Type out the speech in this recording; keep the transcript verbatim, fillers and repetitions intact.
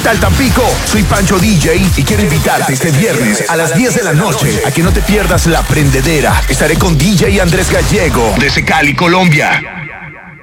tal Tampico? Soy Pancho D J y quiero invitarte este viernes a las diez de la noche a que no te pierdas La Prendedera. Estaré con D J Andrés Gallego desde Cali, Colombia.